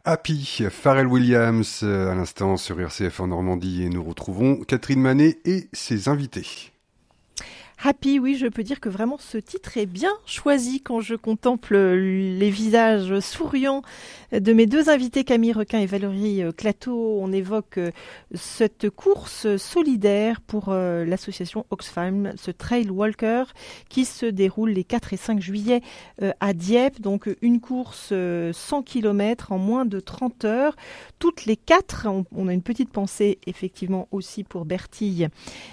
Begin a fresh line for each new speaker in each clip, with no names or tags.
Happy, Pharrell Williams, à l'instant sur RCF en Normandie, et nous retrouvons Catherine Manet et ses invités.
Happy, oui, je peux dire que vraiment ce titre est bien choisi quand je contemple les visages souriants de mes deux invités, Camille Requin et Valérie Clateau. On évoque cette course solidaire pour l'association Oxfam, ce Trail Walker qui se déroule les 4 et 5 juillet à Dieppe. Donc une course 100 km en moins de 30 heures. Toutes les 4, on a une petite pensée effectivement aussi pour Bertille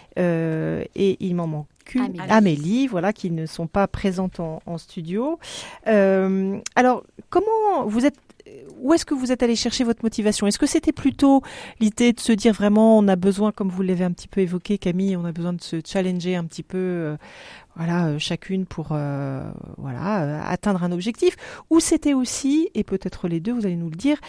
et il m'en manque Amélie, voilà, qui ne sont pas présentes en studio. Alors, où est-ce que vous êtes allé chercher votre motivation ? Est-ce que c'était plutôt l'idée de se dire vraiment, on a besoin, comme vous l'avez un petit peu évoqué, Camille, on a besoin de se challenger un petit peu, chacune pour atteindre un objectif, ou c'était aussi, et peut-être les deux, vous allez nous le dire,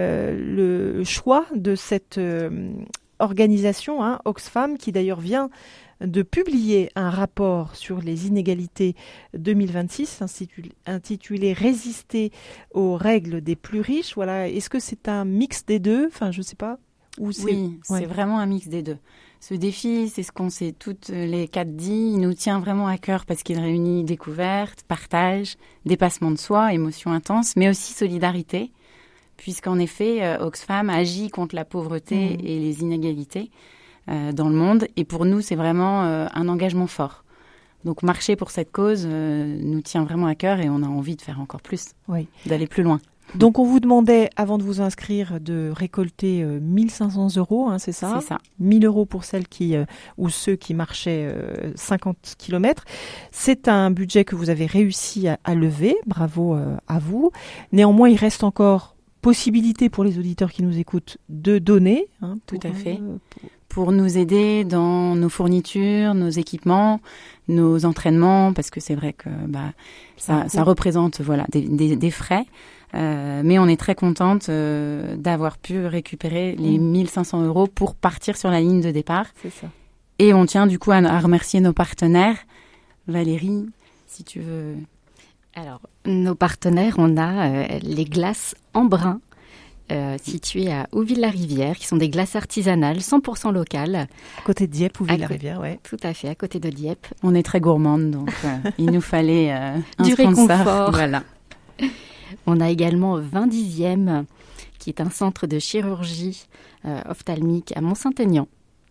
le choix de cette organisation, Oxfam, qui d'ailleurs vient de publier un rapport sur les inégalités 2026 intitulé « Résister aux règles des plus riches ». Voilà. Est-ce que c'est un mix des deux ? Enfin, je ne sais pas.
C'est vraiment un mix des deux. Ce défi, c'est ce qu'on s'est toutes les 4 dit, il nous tient vraiment à cœur parce qu'il réunit découverte, partage, dépassement de soi, émotion intense, mais aussi solidarité, puisqu'en effet, Oxfam agit contre la pauvreté et les inégalités dans le monde. Et pour nous, c'est vraiment un engagement fort. Donc, marcher pour cette cause nous tient vraiment à cœur et on a envie de faire encore plus, d'aller plus loin.
Donc, on vous demandait, avant de vous inscrire, de récolter 1 500 €, c'est ça ?
C'est ça.
1 000 € pour celles ou ceux qui marchaient 50 km. C'est un budget que vous avez réussi à lever. Bravo à vous. Néanmoins, il reste encore possibilité pour les auditeurs qui nous écoutent de donner.
Tout à fait. Pour nous aider dans nos fournitures, nos équipements, nos entraînements, parce que c'est vrai que ça représente des frais. Mais on est très contente d'avoir pu récupérer les 1 500 € pour partir sur la ligne de départ.
C'est ça.
Et on tient du coup à remercier nos partenaires. Valérie, si tu veux.
Alors, nos partenaires, on a les glaces Embrun, situées à Ouville-la-Rivière, qui sont des glaces artisanales, 100% locales.
À côté de Dieppe, Ouville-la-Rivière, oui.
Tout à fait, à côté de Dieppe.
On est très gourmande, donc il nous fallait un
du
sponsor.
réconfort.
Voilà.
On a également 20e, qui est un centre de chirurgie ophtalmique à Mont-Saint-Aignan.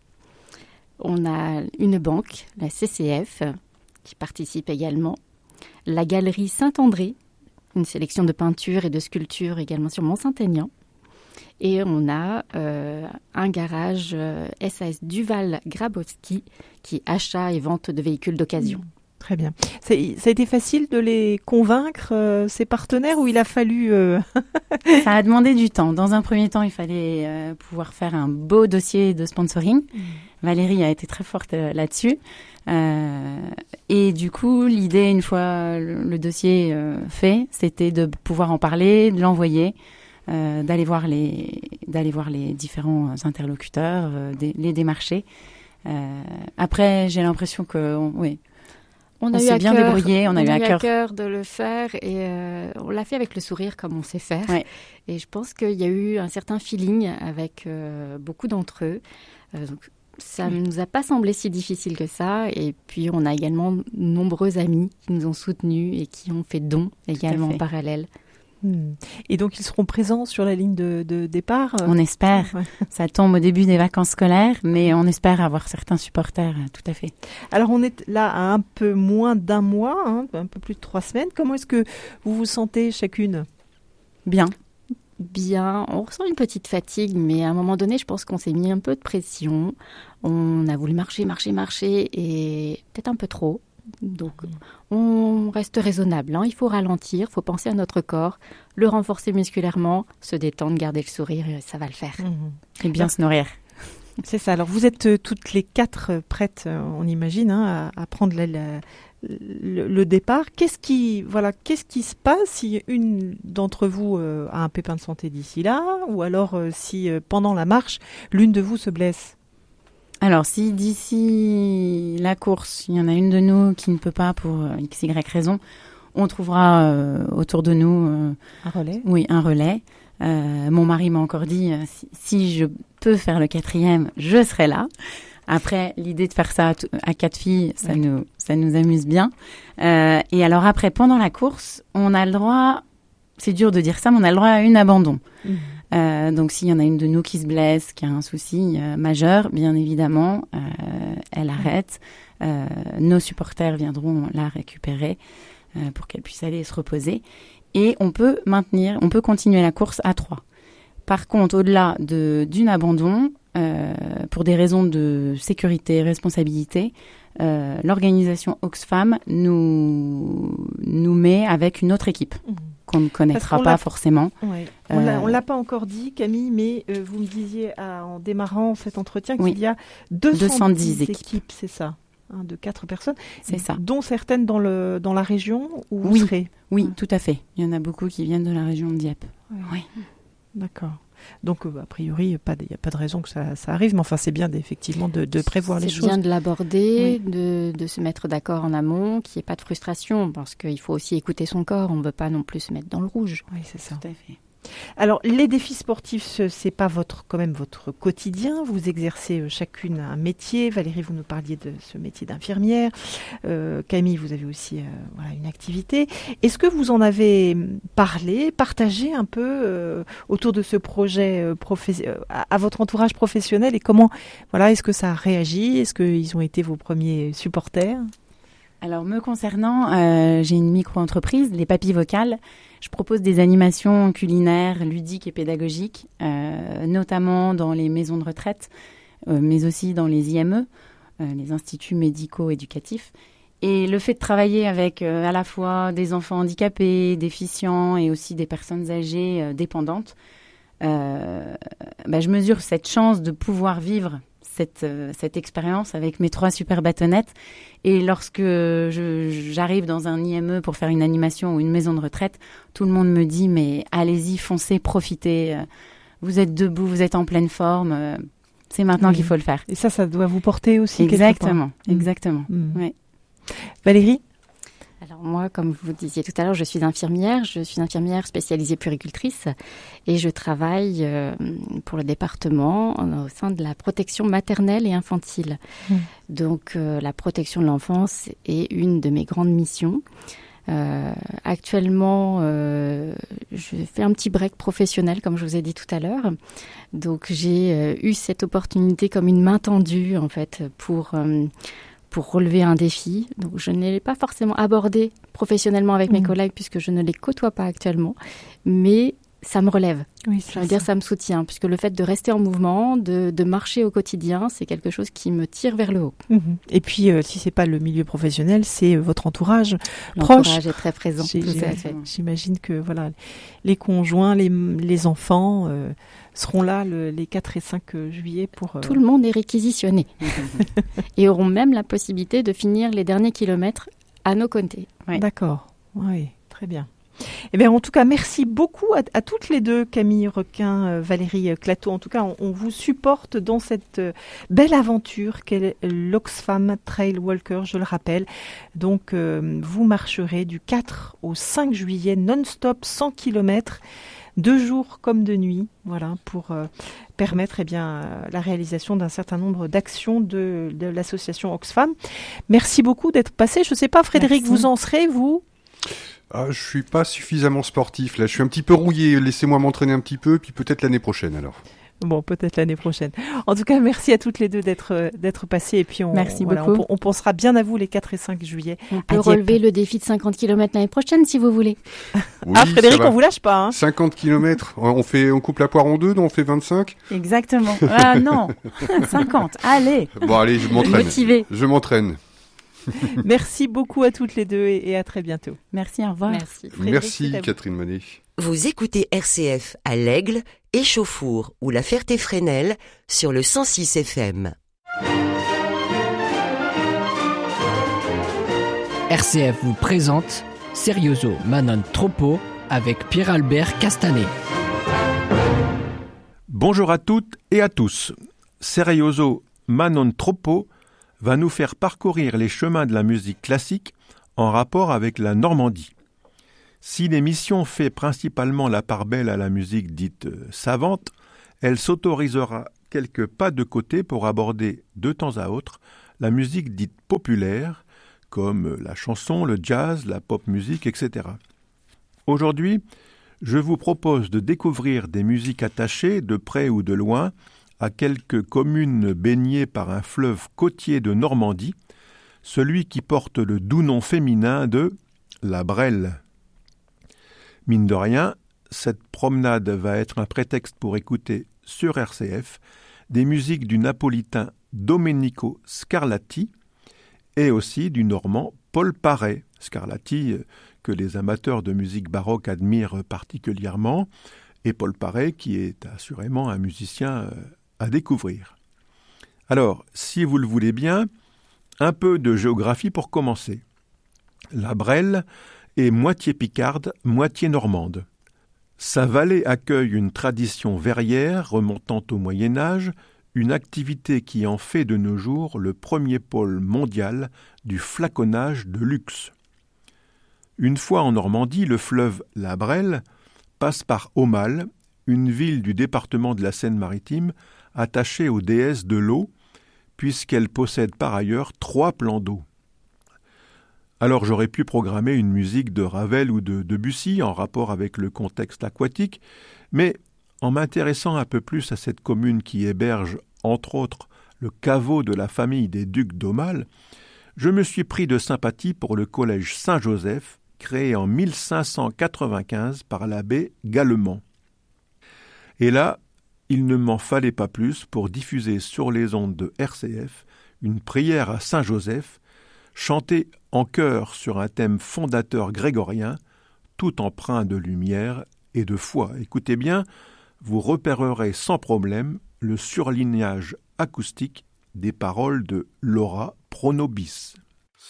On a une banque, la CCF, qui participe également. La galerie Saint-André, une sélection de peintures et de sculptures également sur Mont-Saint-Aignan. Et on a un garage SAS Duval-Grabowski qui est achat et vente de véhicules d'occasion.
Très bien. Ça a été facile de les convaincre, ces partenaires, ou il a fallu...
Ça a demandé du temps. Dans un premier temps, il fallait pouvoir faire un beau dossier de sponsoring. Valérie a été très forte là-dessus. Et du coup, l'idée, une fois le dossier fait, c'était de pouvoir en parler, de l'envoyer, d'aller voir les différents interlocuteurs, les démarcher. Après, j'ai l'impression que on s'est bien débrouillé, on a eu à cœur
de le faire et on l'a fait avec le sourire comme on sait faire.
Ouais.
Et je pense qu'il y a eu un certain feeling avec beaucoup d'entre eux. Donc, ça ne nous a pas semblé si difficile que ça. Et puis, on a également de nombreux amis qui nous ont soutenus et qui ont fait don également en parallèle.
Et donc, ils seront présents sur la ligne de départ
On espère. Ouais. Ça tombe au début des vacances scolaires, mais on espère avoir certains supporters, tout à fait.
Alors, on est là à un peu moins d'1 mois, un peu plus de 3 semaines. Comment est-ce que vous vous sentez chacune ?
Bien. On ressent une petite fatigue, mais à un moment donné, je pense qu'on s'est mis un peu de pression. On a voulu marcher et peut-être un peu trop. Donc, on reste raisonnable. Il faut ralentir, il faut penser à notre corps, le renforcer musculairement, se détendre, garder le sourire, ça va le faire.
Et bien se nourrir.
C'est ça. Alors, vous êtes toutes les 4 prêtes, on imagine, à prendre le départ. Qu'est-ce qui se passe si une d'entre vous a un pépin de santé d'ici là, ou alors si pendant la marche, l'une de vous se blesse ?
Alors, si d'ici la course, il y en a une de nous qui ne peut pas pour XY raison, on trouvera autour de nous...
un relais ?
Oui, un relais. Mon mari m'a encore dit, si je peux faire le 4e, je serai là. Après, l'idée de faire ça à 4 filles, ça nous amuse bien. Et alors après, pendant la course, on a le droit, c'est dur de dire ça, mais on a le droit à une abandon. Donc s'il y en a une de nous qui se blesse, qui a un souci majeur, bien évidemment, elle arrête. Nos supporters viendront la récupérer pour qu'elle puisse aller se reposer. Et on peut continuer la course à 3. Par contre, au-delà d'une abandon, pour des raisons de sécurité et responsabilité, l'organisation Oxfam nous met avec une autre équipe qu'on ne connaîtra pas forcément.
Ouais. On l'a pas encore dit, Camille, mais vous me disiez en démarrant cet entretien qu'il y a 210 équipes, c'est ça, de 4 personnes,
c'est ça,
dont certaines dans la région où vous serez.
Oui, tout à fait. Il y en a beaucoup qui viennent de la région de Dieppe.
Oui. D'accord. Donc, a priori, il n'y a pas de raison que ça arrive, mais enfin, c'est bien effectivement de prévoir les choses.
C'est bien de l'aborder, de se mettre d'accord en amont, qu'il n'y ait pas de frustration, parce qu'il faut aussi écouter son corps, on ne veut pas non plus se mettre dans le rouge.
Oui, c'est ça.
Tout à fait.
Alors, les défis sportifs, c'est pas quand même votre quotidien. Vous exercez chacune un métier. Valérie, vous nous parliez de ce métier d'infirmière. Camille, vous avez aussi une activité. Est-ce que vous en avez partagé un peu autour de ce projet à votre entourage professionnel, et comment, est-ce que ça a réagi? Est-ce qu'ils ont été vos premiers supporters?
Alors, me concernant, j'ai une micro-entreprise, les Papilles Vocales. Je propose des animations culinaires, ludiques et pédagogiques, notamment dans les maisons de retraite, mais aussi dans les IME, les instituts médico-éducatifs. Et le fait de travailler avec à la fois des enfants handicapés, déficients et aussi des personnes âgées dépendantes, je mesure cette chance de pouvoir vivre cette expérience avec mes 3 super bâtonnettes. Et lorsque j'arrive dans un IME pour faire une animation ou une maison de retraite, tout le monde me dit, mais allez-y, foncez, profitez, vous êtes debout, vous êtes en pleine forme, c'est maintenant qu'il faut le faire.
Et ça doit vous porter aussi.
Exactement. Ouais.
Valérie?
Alors moi, comme vous disiez tout à l'heure, je suis infirmière spécialisée puéricultrice et je travaille pour le département au sein de la protection maternelle et infantile. Donc la protection de l'enfance est une de mes grandes missions. Actuellement, je fais un petit break professionnel, comme je vous ai dit tout à l'heure. Donc j'ai eu cette opportunité comme une main tendue en fait pour relever un défi. Donc, je ne l'ai pas forcément abordé professionnellement avec mes collègues puisque je ne les côtoie pas actuellement, mais ça me relève. Oui, ça me soutient, puisque le fait de rester en mouvement, de marcher au quotidien, c'est quelque chose qui me tire vers le haut.
Et puis, si c'est pas le milieu professionnel, c'est votre entourage proche.
L'entourage est très présent.
J'imagine que les conjoints, les enfants seront là les 4 et 5 juillet pour...
Tout le monde est réquisitionné et auront même la possibilité de finir les derniers kilomètres à nos côtés.
Oui. D'accord, oui, très bien. Eh bien, en tout cas, merci beaucoup à toutes les deux, Camille Requin, Valérie Clateau. En tout cas, on vous supporte dans cette belle aventure qu'est l'Oxfam Trail Walker, je le rappelle. Donc, vous marcherez du 4 au 5 juillet, non-stop, 100 km, 2 jours comme de nuit, pour permettre la réalisation d'un certain nombre d'actions de l'association Oxfam. Merci beaucoup d'être passé. Je ne sais pas, Frédéric,
merci.
Vous en serez, vous ?
Je suis pas suffisamment sportif, là. Je suis un petit peu rouillé. Laissez-moi m'entraîner un petit peu, puis peut-être l'année prochaine, alors.
Bon, peut-être l'année prochaine. En tout cas, merci à toutes les deux d'être passées. Et puis,
merci beaucoup.
On pensera bien à vous les 4 et 5 juillet.
On peut relever le défi de 50 km l'année prochaine, si vous voulez.
Oui,
Frédéric, on vous lâche pas.
50 km. On coupe la poire en 2, donc on fait 25.
Exactement. Ah non, 50. Allez.
Bon, allez, je m'entraîne.
Motivé.
Je m'entraîne.
Merci beaucoup à toutes les deux et à très bientôt.
Merci, au revoir.
Merci Catherine Monet.
Vous écoutez RCF à l'Aigle, Échauffour ou la Ferté-Fresnel sur le 106 FM.
RCF vous présente Serioso ma non troppo avec Pierre-Albert Castanet.
Bonjour à toutes et à tous. Serioso ma non troppo va nous faire parcourir les chemins de la musique classique en rapport avec la Normandie. Si l'émission fait principalement la part belle à la musique dite savante, elle s'autorisera quelques pas de côté pour aborder de temps à autre la musique dite populaire, comme la chanson, le jazz, la pop musique, etc. Aujourd'hui, je vous propose de découvrir des musiques attachées, de près ou de loin, à quelques communes baignées par un fleuve côtier de Normandie, celui qui porte le doux nom féminin de la Brelle. Mine de rien, cette promenade va être un prétexte pour écouter sur RCF des musiques du napolitain Domenico Scarlatti et aussi du normand Paul Paré. Scarlatti, que les amateurs de musique baroque admirent particulièrement, et Paul Paré, qui est assurément un musicien à découvrir. Alors, si vous le voulez bien, un peu de géographie pour commencer. La Brelle est moitié picarde, moitié normande. Sa vallée accueille une tradition verrière remontant au Moyen-Âge, une activité qui en fait de nos jours le premier pôle mondial du flaconnage de luxe. Une fois en Normandie, le fleuve la Brelle passe par Aumale, une ville du département de la Seine-Maritime attachée aux déesses de l'eau, puisqu'elle possède par ailleurs 3 plans d'eau. Alors j'aurais pu programmer une musique de Ravel ou de Debussy en rapport avec le contexte aquatique, mais en m'intéressant un peu plus à cette commune qui héberge, entre autres, le caveau de la famille des ducs d'Aumale, je me suis pris de sympathie pour le collège Saint-Joseph, créé en 1595 par l'abbé Gallemand. Et là, il ne m'en fallait pas plus pour diffuser sur les ondes de RCF une prière à Saint-Joseph, chantée en chœur sur un thème fondateur grégorien, tout empreint de lumière et de foi. Écoutez bien, vous repérerez sans problème le surlignage acoustique des paroles de Laura Pronobis.